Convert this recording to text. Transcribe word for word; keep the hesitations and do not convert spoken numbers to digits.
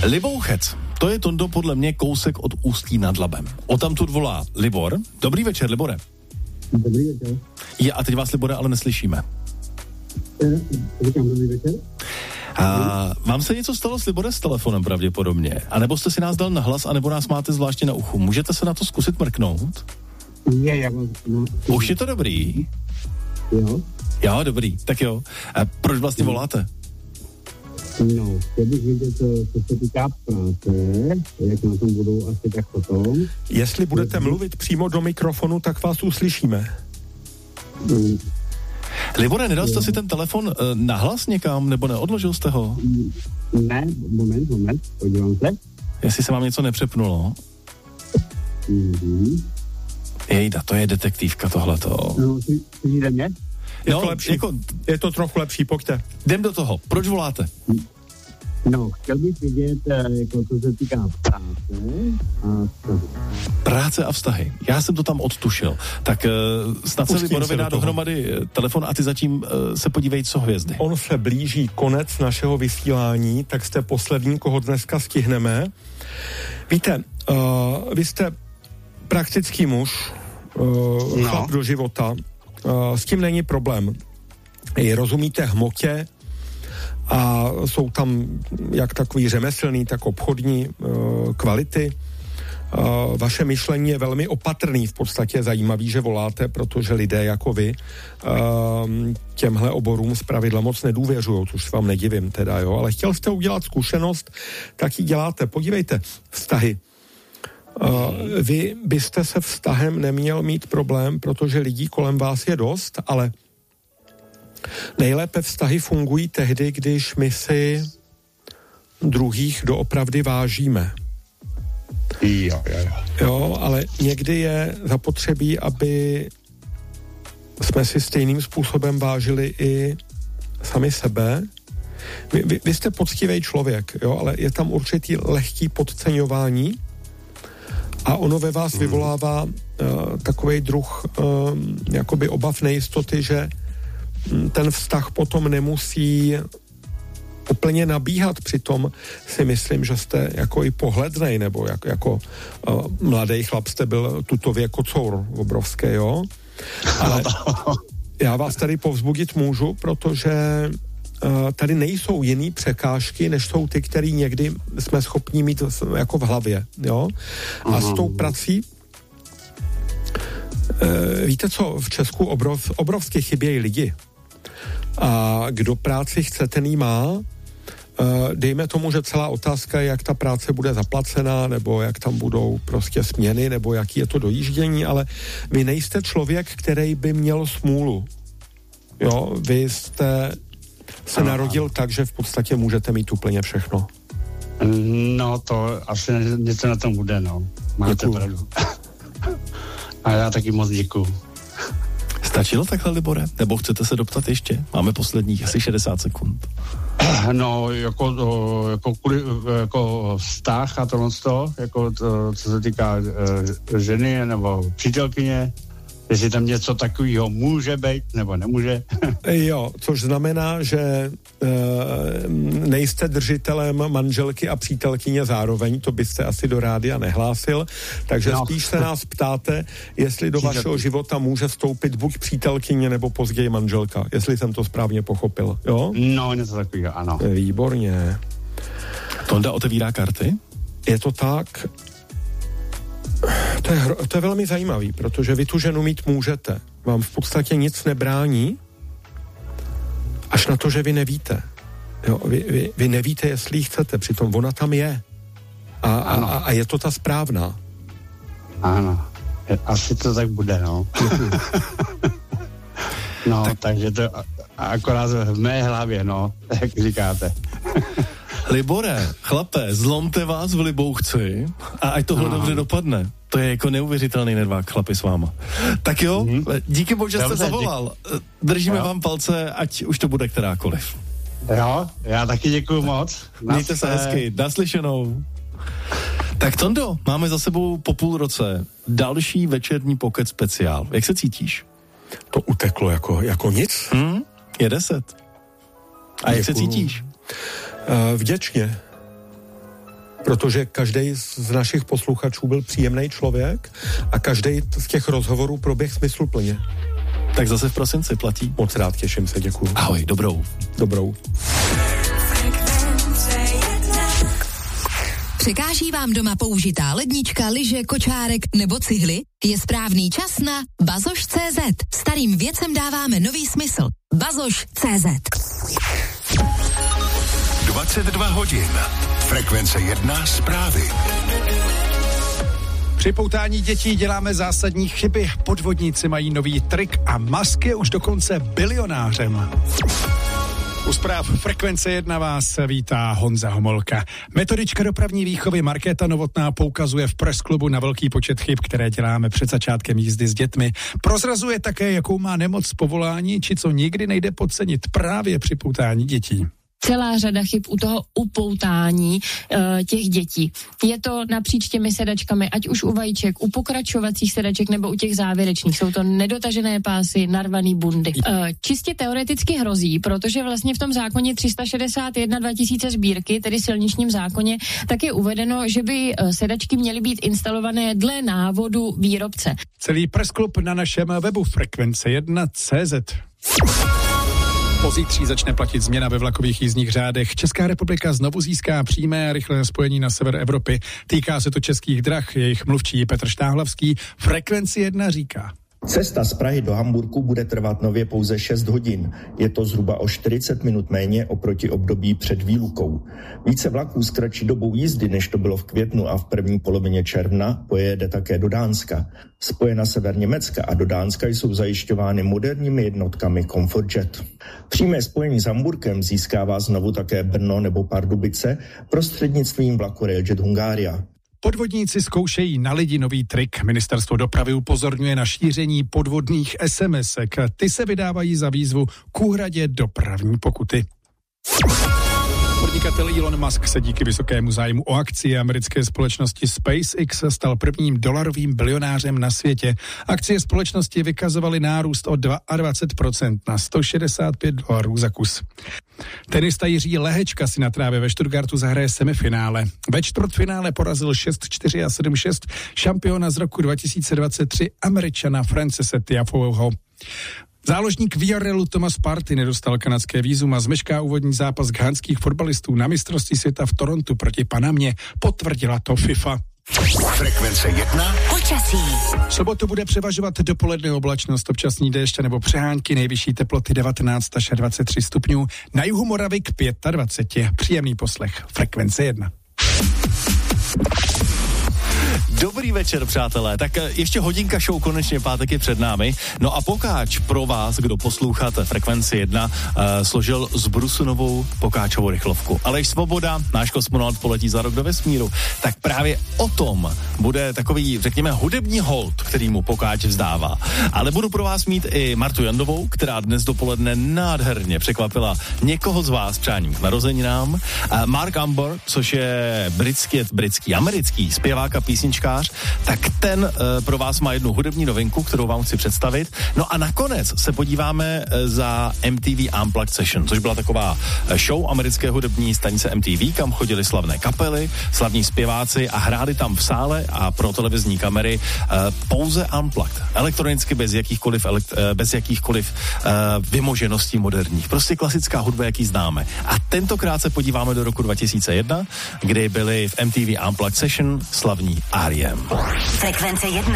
Libouchec, to je Tondo podle mě kousek od Ústí nad Labem. O tamtud volá Libor. Dobrý večer, Libore. Dobrý večer. Je, a teď vás, Libore, ale neslyšíme. Říkám dobrý večer. A vám se něco stalo s Libore s telefonem pravděpodobně? A nebo jste si nás dal na hlas, anebo nás máte zvláště na uchu? Můžete se na to zkusit mrknout? Je, já mám... No, Už je to dobrý? Jo. Jo, dobrý, tak jo. A proč vlastně voláte? No, chtěl bych vidět, co se týká práce, jak na tom budou asi tak potom. Jestli budete mluvit přímo do mikrofonu, tak vás uslyšíme. Mm. Libore, nedal jste si ten telefon uh, nahlas někam, nebo neodložil jste ho? Ne, moment, moment, podívám se. Jestli se vám něco nepřepnulo? Mm-hmm. Jejda, to je detektivka tohleto. No, slyšíte mě? Je, No, to lepší, jako, je to trochu lepší, pojďte. jdem do toho. Proč voláte? No, chtěl bych vidět, jako co se týká práce a vztahy. Práce a vztahy. Já jsem to tam odtušil. Tak uh, snad se Pustím Liborovi se do dá toho. dohromady telefon a ty zatím uh, se podívej, co hvězdy. On se blíží konec našeho vysílání, tak jste poslední, koho dneska stihneme. Víte, uh, vy jste praktický muž, uh, No. chlap do života, uh, s tím není problém. I rozumíte hmotě a jsou tam jak takový řemeslný, tak obchodní uh, kvality. Uh, vaše myšlení je velmi opatrný, v podstatě zajímavý, že voláte, protože lidé jako vy uh, těmhle oborům zpravidla moc nedůvěřují, což vám nedivím teda, jo, ale chtěl jste udělat zkušenost, tak ji děláte. Podívejte, vztahy. Uh, vy byste se vztahem neměl mít problém, protože lidí kolem vás je dost, ale nejlépe vztahy fungují tehdy, když my si druhých doopravdy vážíme. Jo, jo, jo. Jo, ale někdy je zapotřebí, aby jsme si stejným způsobem vážili i sami sebe. Vy, vy, vy jste poctivý člověk, jo, ale je tam určitý lehký podceňování a ono ve vás vyvolává uh, takovej druh uh, jakoby obav, nejistoty, že um, ten vztah potom nemusí úplně nabíhat, přitom si myslím, že jste jako i pohlednej, nebo jak, jako uh, mladý chlap jste byl tutově kocour obrovský, jo? Ale já vás tady povzbudit můžu, protože uh, tady nejsou jiný překážky, než jsou ty, které někdy jsme schopni mít jako v hlavě, jo? A s tou prací uh, víte co, v Česku obrov, obrovsky chybějí lidi. A kdo práci chce, ten jí má. Dejme tomu, že celá otázka je, jak ta práce bude zaplacená, nebo jak tam budou prostě směny, nebo jaký je to dojíždění, ale vy nejste člověk, který by měl smůlu. Jo, vy jste se ano, narodil ano. tak, že v podstatě můžete mít úplně všechno. No, to asi něco na tom bude, no. Máte Děkuju. pravdu. A já taky moc děkuju. Stačilo takhle, Libore? Nebo chcete se doptat ještě? Máme posledních asi šedesát sekund. No, jako, to, jako, jako vztah a tohle to, jako to, co se týká uh, ženy nebo přítelkyně, jestli tam něco takového může být nebo nemůže. Jo, což znamená, že e, nejste držitelem manželky a přítelkyně zároveň, to byste asi do rádia nehlásil, takže no. Spíš se nás ptáte, jestli do Přítelky. vašeho života může vstoupit buď přítelkyně nebo později manželka, jestli jsem to správně pochopil, jo? No, něco takového, ano. Výborně. Tonda otevírá karty? Je to tak... To je, to je velmi zajímavý, protože vy tu ženu mít můžete. Vám v podstatě nic nebrání, až na to, že vy nevíte. Jo, vy, vy, vy nevíte, jestli ji chcete, přitom ona tam je. A, a, a je to ta správná. Ano, asi to tak bude, no. No, tak. Takže to akorát v mé hlavě, no, jak říkáte. Libore, chlape, zlomte vás v Libouchci a ať tohle no. dobře dopadne. To je jako neuvěřitelný nedvák, chlapi, s váma. Tak jo, mm-hmm. díky bohu, že jste dobře, zavolal. Držíme jo. vám palce, ať už to bude kterákoliv. Jo, já taky děkuju moc. Mějte se hezky, naslyšenou. Tak Tondo, máme za sebou po půl roce další večerní Pocket speciál. Jak se cítíš? To uteklo jako, jako nic. Hmm, je deset. A jak Děkuju. se cítíš? Uh, vděčně. protože každý z našich posluchačů byl příjemný člověk a každý z těch rozhovorů proběh smysluplně. Tak zase v prosinci platí. Moc rád, těším se, děkuju. Ahoj, dobrou. Dobrou. Překáží vám doma použitá lednička, lyže, kočárek nebo cihly? Je správný čas na bazoš tečka cé zet. Starým věcem dáváme nový smysl. bazoš tečka cé zet. dvacet dva hodin. Frekvence jedna zprávy. Při poutání dětí děláme zásadní chyby. Podvodníci mají nový trik a Musk je už dokonce bilionářem. U zpráv Frekvence jedna vás vítá Honza Homolka. Metodička dopravní výchovy Markéta Novotná poukazuje v Press klubu na velký počet chyb, které děláme před začátkem jízdy s dětmi. Prozrazuje také, jakou má nemoc z povolání, či co nikdy nejde podcenit právě při poutání dětí. Celá řada chyb u toho upoutání e, těch dětí. Je to napříč těmi sedačkami, ať už u vajíček, u pokračovacích sedaček nebo u těch závěrečných. Jsou to nedotažené pásy, narvaný bundy. E, čistě teoreticky hrozí, protože vlastně v tom zákoně tři sta šedesát jedna dva tisíce sbírky, tedy silničním zákoně, tak je uvedeno, že by sedačky měly být instalované dle návodu výrobce. Celý Press klub na našem webu frekvence jedna tečka cé zet. Pozítří začne platit změna ve vlakových jízdních řádech. Česká republika znovu získá přímé a rychlé spojení na sever Evropy. Týká se to Českých drah, jejich mluvčí Petr Štáhlavský Frekvenci jedna říká. Cesta z Prahy do Hamburku bude trvat nově pouze šest hodin. Je to zhruba o čtyřicet minut méně oproti období před výlukou. Více vlaků s kratší dobou jízdy, než to bylo v květnu a v první polovině června, pojede také do Dánska. Spoje na sever Německa a do Dánska jsou zajišťovány moderními jednotkami ComfortJet. Přímé spojení s Hamburkem získává znovu také Brno nebo Pardubice prostřednictvím vlaku Railjet Hungaria. Podvodníci zkoušejí na lidi nový trik. Ministerstvo dopravy upozorňuje na šíření podvodných es em esek. Ty se vydávají za výzvu k úhradě dopravní pokuty. Podnikatel Elon Musk se díky vysokému zájmu o akcie americké společnosti SpaceX stal prvním dolarovým bilionářem na světě. Akcie společnosti vykazovaly nárůst o dvacet dva procent na sto šedesát pět dolarů za kus. Tenista Jiří Lehečka si na trávě ve Stuttgartu zahraje semifinále. Ve čtvrtfinále porazil šest čtyři a sedm šest šampiona z roku dva tisíce dvacet tři Američana Francese Tiafoeho. Záložník Villarrealu Thomas Partey nedostal kanadské vízum a zmešká úvodní zápas ghanských fotbalistů na mistrovství světa v Torontu proti Panamě. Potvrdila to FIFA. Frekvence jedna. Počasí. V sobotu bude převažovat dopoledne oblačnost, občasný déšť nebo přehánky, nejvyšší teploty devatenáct až dvacet tři stupňů, na jihu Moravy k dvacet pět. Příjemný poslech. Frekvence jedna. Dobrý večer, přátelé. Tak ještě hodinka show, konečně pátek je před námi. No a pokáč pro vás, kdo posloucháte Frekvenci jedna, uh, složil z brusu novou pokáčovou rychlovku. Aleš Svoboda, náš kosmonaut, poletí za rok do vesmíru. Tak právě o tom bude takový, řekněme, hudební hold, který mu pokáč vzdává. Ale budu pro vás mít i Martu Jandovou, která dnes dopoledne nádherně překvapila někoho z vás přáním k narozeninám. Uh, Mark Amber, což je britský, britský, americký zpěvák a písnička, tak ten uh, pro vás má jednu hudební novinku, kterou vám chci představit. No a nakonec se podíváme uh, za M T V Unplugged Session, což byla taková uh, show americké hudební stanice M T V, kam chodili slavné kapely, slavní zpěváci a hráli tam v sále a pro televizní kamery uh, pouze unplugged, elektronicky bez jakýchkoliv, elekt, uh, bez jakýchkoliv uh, vymožeností moderních. Prostě klasická hudba, jaký známe. A tentokrát se podíváme do roku dva tisíce jedna, kdy byli v M T V Unplugged Session slavní R E M. Frekvence jedna.